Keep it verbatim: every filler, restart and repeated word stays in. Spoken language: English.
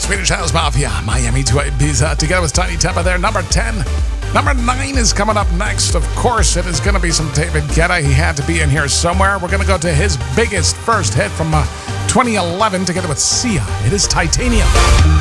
Swedish House Mafia, Miami to Ibiza, together with Tiny Tempa there. Number ten. Number nine is coming up next. Of course, it is going to be some David Guetta. He had to be in here somewhere. We're going to go to his biggest first hit from uh, twenty eleven, together with Sia. It is Titanium.